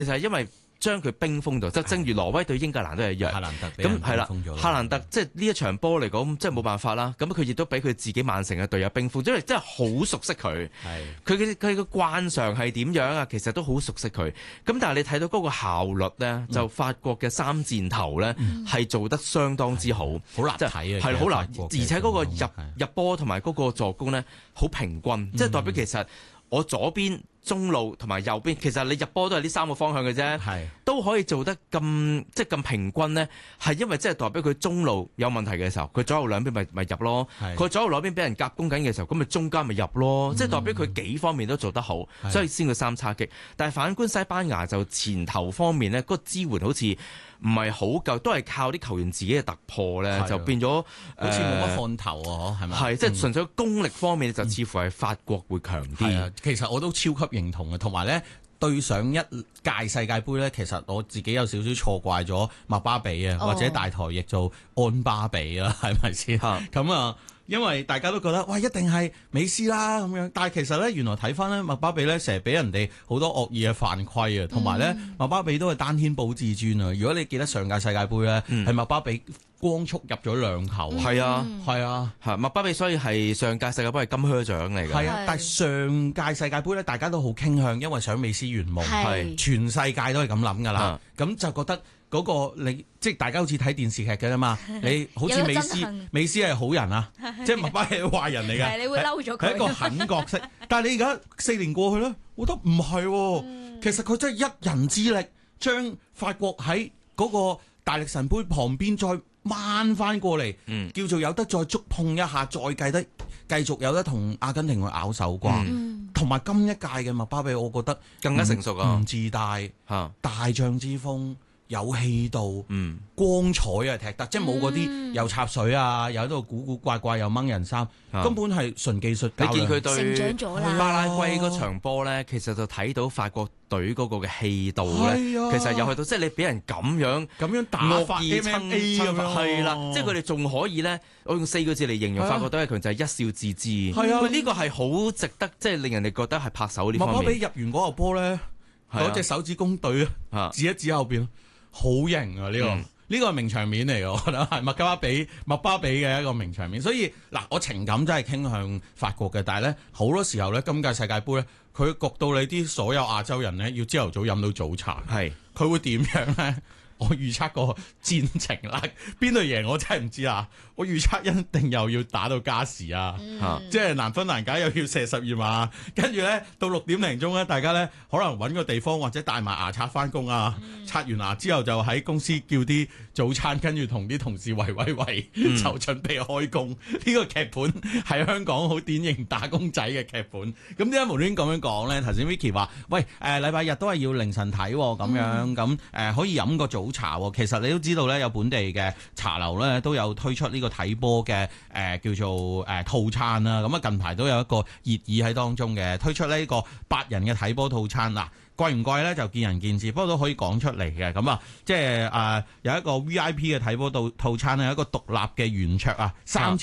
其實係因為將佢冰封咗，就正如挪威對英格蘭都係一樣。 夏蘭特咁係啦，夏蘭特即係呢一場波嚟講，即係冇辦法啦。咁佢亦都俾佢自己曼城嘅隊友冰封，因為真係好熟悉佢。佢嘅慣常係點樣啊？其實都好熟悉佢。咁但係你睇到嗰個效率咧，就法國嘅三箭頭咧係做得相當之好， 好難睇啊！ 係好難，而且嗰個入波同埋嗰個助攻咧好平均，即係代表其實我左邊中路同埋右邊，其實你入波都係呢三個方向嘅啫，都可以做得即係咁平均呢，係因為即係代表佢中路有問題嘅時候，佢左右兩邊咪入咯；佢左右兩邊俾人夾攻緊嘅時候，咁咪中間咪入咯。即係代表佢幾方面都做得好，所以先佢三叉戟。但係反觀西班牙就前頭方面呢，嗰個支援好似唔係好夠，都係靠啲球員自己嘅突破咧，就變咗好似冇乜看頭啊！係咪？ 係即係純粹功力方面就似乎係法國會強啲。 其實我都超級認同嘅，同埋咧對上一屆世界盃咧，其實我自己有少少錯怪咗麥巴比啊，或者大台譯做安巴比啦，係咪先？咁啊。因為大家都覺得哇，一定係美斯啦咁樣，但係其實咧，原來睇翻咧，麥巴比咧成日俾人哋好多惡意嘅犯規啊，同埋咧，麥巴比都係單天保至尊啊！如果你記得上屆世界盃咧，係麥巴比光速入咗2球， 係啊， 係啊， 麥巴比所以係上屆世界盃係金靴獎嚟嘅。 係啊，但係上屆世界盃咧，大家都好傾向，因為想美斯圓夢，係全世界都係咁諗㗎啦，咁就覺得。嗰個你即係大家好似睇電視劇嘅啫嘛，你好似美斯係好人啊，即係麥巴比係壞人嚟嘅， 你會嬲咗佢， 係一個狠角色。但係你而家4年過去咧，我覺得唔係喎，其實佢真係一人之力將法國喺嗰個大力神杯旁邊再掹翻過嚟，叫做有得再觸碰一下，再繼續有得同阿根廷去咬手瓜。同埋今一屆嘅麥巴比，我覺得更加成熟啊， 唔自大，大將之風。有氣度，光彩啊踢得，即係冇嗰啲又插水啊，又喺度古古怪怪又掹人衫，根本係純技術。 你見佢對成長咗啦， 巴拉圭嗰場波咧，其實就睇到法國隊嗰個嘅氣度咧，其實又去到即係你俾人咁樣打法惡意稱咁樣， 係啦，即係佢哋仲可以咧，我用4個字嚟形容法國隊係強，就係一笑置之。 係啊， 呢個係好值得，即係令人哋覺得係拍手呢方面。 麥巴比入完嗰個波咧，嗰隻手指公對啊，指一指後邊。好型啊！呢個係名場面嚟嘅，我覺得係麥巴比嘅一個名場面。所以嗱，我情感真係傾向法國嘅，但係咧好多時候咧，今屆世界盃咧，佢焗到你啲所有亞洲人咧，要朝頭早飲到早茶。係佢會點樣咧？我預測個戰情啦，邊隊贏我真係唔知啊！我預測一定又要打到加時啊，即係難分難解，又要射12碼，跟住咧到6點零鐘咧，大家咧可能揾個地方或者帶埋牙刷翻工啊，刷完牙之後就喺公司叫啲早餐，跟住同啲同事圍就準備開工。呢個劇本係香港好典型打工仔嘅劇本。咁點解無端咁樣講咧？頭先 Vicky 話：喂，禮拜日都係要凌晨睇咁樣，咁可以飲個早茶。其實你都知道咧，有本地嘅茶樓咧都有推出呢個睇波嘅叫做套餐啦。咁啊近排都有一個熱議喺當中嘅，推出呢個8人嘅睇波套餐嗱。貴唔貴咧就見仁見智，不過都可以講出嚟嘅。咁啊，即係有一個 VIP 嘅睇波套餐咧，有一個獨立嘅圓桌啊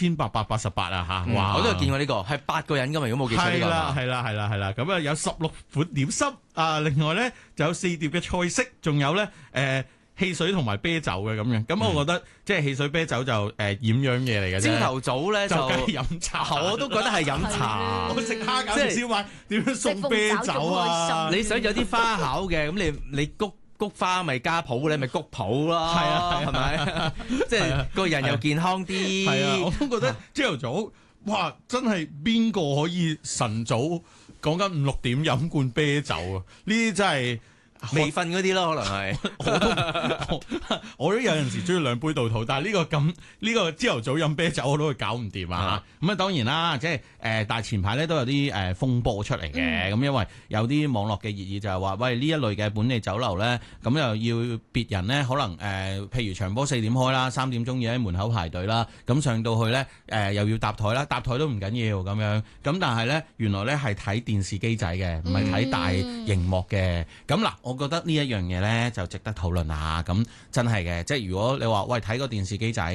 ，3888啊嚇！哇， 我都有見過呢個，係8個人㗎嘛，如果冇記錯呢個。 係啦。咁啊有16款點心啊，另外咧就有4碟嘅菜式，仲有咧汽水同埋啤酒嘅咁樣，咁我覺得即係汽水啤酒就掩樣嘢嚟嘅啫。 朝頭早咧就飲茶， 我都覺得係飲茶。 我食蝦餃食燒賣，點樣送啤酒啊？ 你想有啲花巧嘅，咁你菊花咪加泡咧，咪菊泡咯。係啊， 係咪？即係個人又健康啲。 係啊，我都覺得朝頭早，哇！真係邊個可以晨早講緊5、6點飲罐啤酒啊？呢啲真係。 未瞓嗰啲咯，可能係我都有陣時中意2杯到肚，但係呢個朝頭早飲啤酒我都會搞唔掂啊！咁啊當然啦，即係但係前排咧都有啲風波出嚟嘅，咁因為有啲網絡嘅熱議就係話，喂呢一類嘅本地酒樓咧，咁又要別人咧可能譬如場波4點開啦，3點鐘要喺門口排隊啦，咁上到去咧又要搭台啦，搭台都唔緊要咁樣，咁但係咧原來咧係睇電視機仔嘅，唔係睇大熒幕嘅，咁嗱。我覺得呢一樣嘢呢就值得討論下，咁真係嘅，即係如果你話喂睇個電視機仔，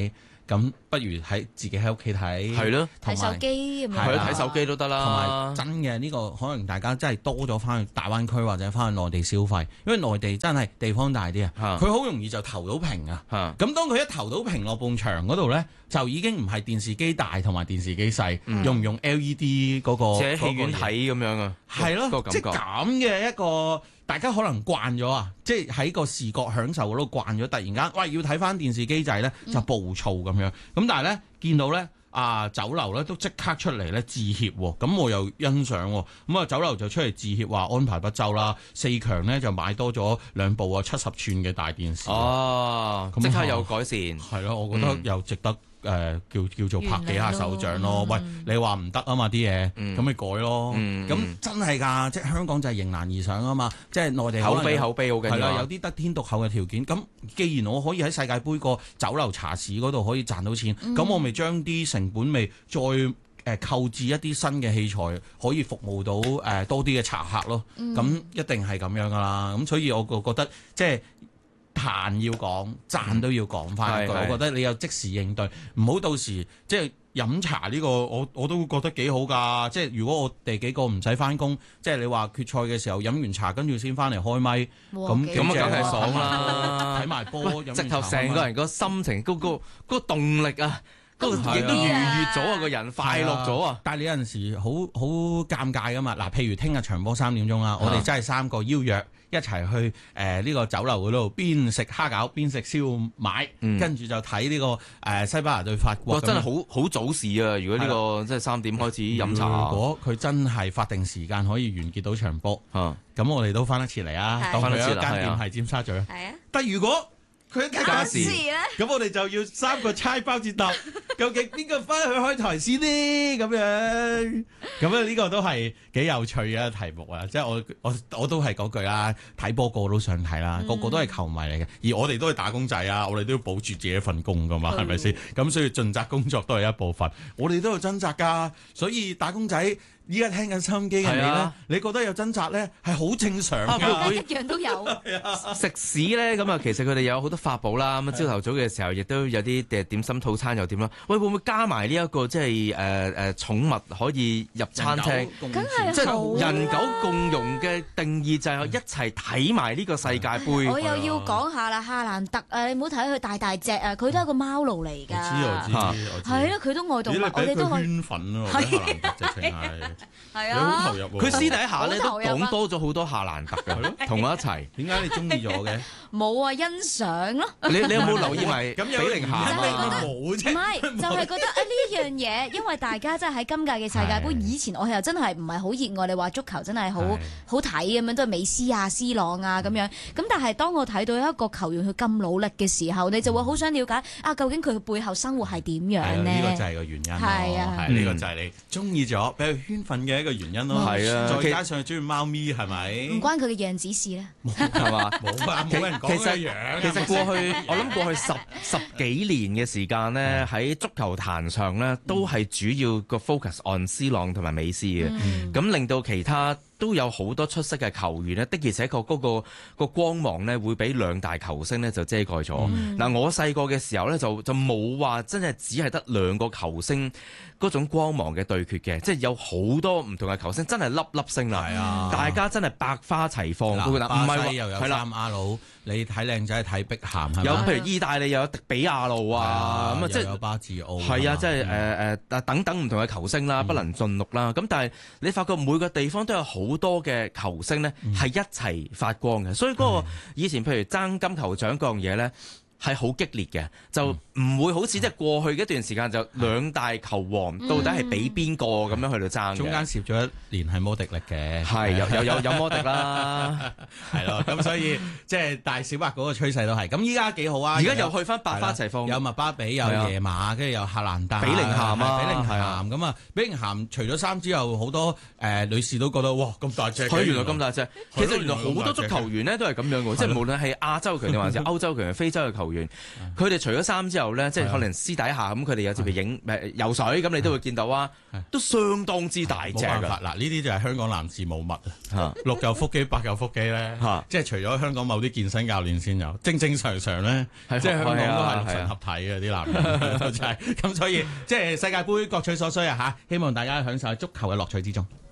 咁不如自己喺屋企睇， 係咯， 睇手機咁樣， 係咯，睇手機都得啦。 同埋真嘅呢個可能大家真係多咗翻去大灣區或者翻去內地消費，因為內地真係地方大啲啊，佢好容易就投到屏啊。咁當佢一投到屏落埲牆嗰度咧，就已經唔係電視機大同埋電視機細，用唔用 LED 嗰個， 即係戲院睇咁樣啊。 係咯，即係咁嘅一個。大家可能慣咗啊，即係喺個視覺享受嗰度慣咗，突然間喂要睇翻電視機仔咧就暴躁咁樣，咁但係咧見到咧酒樓咧都即刻出嚟咧致歉喎，咁我又欣賞喎，咁啊酒樓就出嚟致歉話安排不周啦，四強咧就買多咗2部70寸嘅大電視， 即刻有改善， 係咯，我覺得又值得。叫做拍幾下手掌咯，喂，你話唔得啊嘛啲嘢，咁咪改咯，咁真係㗎，即係香港就係迎難而上啊嘛，即係內地口碑好緊要， 係啦，有啲得天獨厚嘅條件，咁既然我可以喺世界盃個酒樓茶市嗰度可以賺到錢，咁我咪將啲成本咪再購置一啲新嘅器材，可以服務到多啲嘅茶客咯，咁一定係咁樣㗎啦，咁所以我覺得即係。彈要講，讚都要講翻一句。我覺得你有即時應對，唔好到時即係飲茶呢個，我都覺得幾好㗎。即係如果我哋幾個唔使翻工，即係你話決賽嘅時候飲完茶跟住先翻嚟開咪，咁梗係爽啦！ 睇埋波， 直頭成個人個心情嗰個動力啊！亦都愉悅咗啊！個人快樂咗啊！ 但係你有陣時好尷尬噶嘛？嗱，譬如聽日長波3點鐘啦，我哋真係3個邀約一齊去呢個酒樓嗰度，邊食蝦餃邊食燒賣，跟住就睇呢個西班牙對法國。 真係好早市啊！如果呢個即係3點開始飲茶， 如果佢真係法定時間可以完結到場波，咁我哋都翻得切嚟啊！當佢有一間店係尖沙咀，但如果佢加時咧，咁我哋就要3個猜包折搭，究竟邊個翻去開台先呢？咁呢個都係幾有趣嘅題目啊！即係我都係嗰句啦，睇波個都想睇啦，個個都係球迷嚟嘅，而我哋都係打工仔啊，我哋都要保住自己份工噶嘛，係咪先？咁所以盡責工作都係一部分，我哋都有掙扎噶，所以打工仔。依家聽緊收音機嘅你咧，你覺得有掙扎咧係好正常嘅， 一樣都有。 食肆咧咁啊，其實佢哋有好多法寶啦。咁朝頭早嘅時候，亦都有啲點心套餐又點啦。喂，會唔會加埋呢一個即係寵物可以入餐廳？ 梗係即係人狗共融嘅定義就係一齊睇埋呢個世界盃。 我又要講下啦，夏蘭特啊，你唔好睇佢大隻啊，佢都係個貓奴嚟㗎。 我知。 係咯，佢都愛動物，我哋都可以圈粉咯。夏蘭特直情係啊， 佢私底下咧都講多咗好多夏蘭特嘅，同我一齊。 點解你中意咗嘅？ 冇啊，欣賞咯。 你有冇留意埋比寧咸啊？ 冇啫。 唔係，就係覺得呢樣嘢，因為大家真係喺今屆嘅世界盃，以前我又真係唔係好熱愛你話足球，真係好睇咁樣，都係美斯啊、C 朗啊咁樣。咁但係當我睇到一個球員佢咁努力嘅時候，你就會好想了解啊，究竟佢背後生活係點樣呢？ 呢個就係個原因。係啊，呢個就係你中意咗俾佢圈粉嘅一個原因咯。係啊，再加上佢中意貓咪，係咪？唔關佢嘅樣子事咧， 係嘛？ 冇啊，冇人講嘅樣。 其實我諗過去十幾年嘅時間咧，喺足球壇上咧，都係主要個 focus on C 朗同埋美斯嘅，咁令到其他都有好多出色嘅球員咧，的而且確嗰個光芒咧，會俾2大球星咧就遮蓋咗。嗱，我細個嘅時候咧，就冇話真係只係得2個球星嗰種光芒嘅對決嘅，即係有好多唔同嘅球星，真係粒粒星啦。大家真係百花齊放。 巴西又有3R，你睇靚仔睇碧咸， 有譬如意大利又有迪比亞路啊，咁啊即係有巴治奧， 係啊，即係等等唔同嘅球星啦，不能盡錄啦。咁但係你發覺每個地方都有好多嘅球星咧，係一齊發光嘅，所以嗰個以前譬如爭金球獎嗰樣嘢咧，係好激烈嘅，就唔會好似即係過去一段時間就2大球王到底係俾邊個咁樣去到爭嘅。 中間攝咗1年係摩迪力嘅， 係有摩迪啦， 係咯。咁所以即係大小白嗰個趨勢都係。咁依家幾好啊！ 而家又去翻百花齊放， 有麥巴比，有耶馬，跟住有夏蘭特、 比寧咸啊， 比寧咸咁啊。比寧咸除咗3之後，好多女士都覺得哇咁大隻， 原來咁大隻。其實原來好多足球員咧都係咁樣嘅，即係無論係亞洲球員或者歐洲球員、非洲嘅球員。 球員，佢哋除咗衫之後咧，即係可能私底下咁，佢哋有時影游水咁，你都會見到啊，都相當之大隻㗎。 嗱，呢啲就係香港男士冇物啊，6嚿腹肌、8嚿腹肌咧，即係除咗香港某啲健身教練先有，正常咧，即係香港都係六神合體嘅啲男人，就係咁，所以即係世界盃各取所需啊嚇，希望大家享受足球嘅樂趣之中。